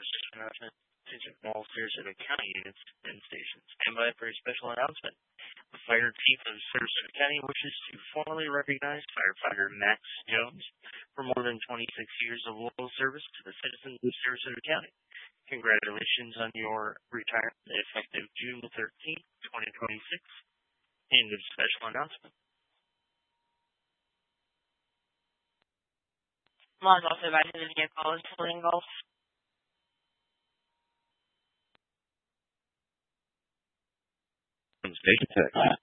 precision announcement. Attention all Sarasota County units and stations. Stand by for a special announcement. The Fire Chief of Sarasota County wishes to formally recognize firefighter Max Jones for more than 26 years of loyal service to the citizens of Sarasota County. Congratulations on your retirement effective June 13th, 2026. End of special announcement. Law is also advising the vehicle is fully engulfed. Station text.